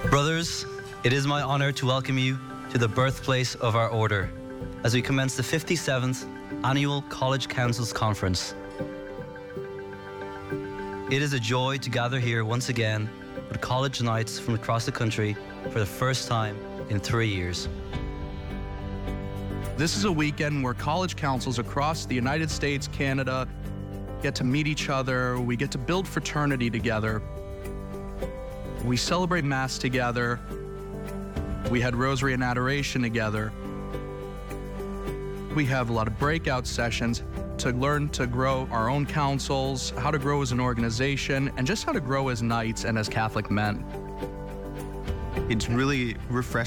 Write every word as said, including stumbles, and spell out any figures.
Brothers, it is my honor to welcome you to the birthplace of our order as we commence the fifty-seventh Annual College Councils Conference. It is a joy to gather here once again with college knights from across the country for the first time in three years. This is a weekend where college councils across the United States, Canada, get to meet each other. We get to build fraternity together. We celebrate Mass together. We had Rosary and Adoration together. We have a lot of breakout sessions to learn to grow our own councils, how to grow as an organization, and just how to grow as knights and as Catholic men. It's really refreshing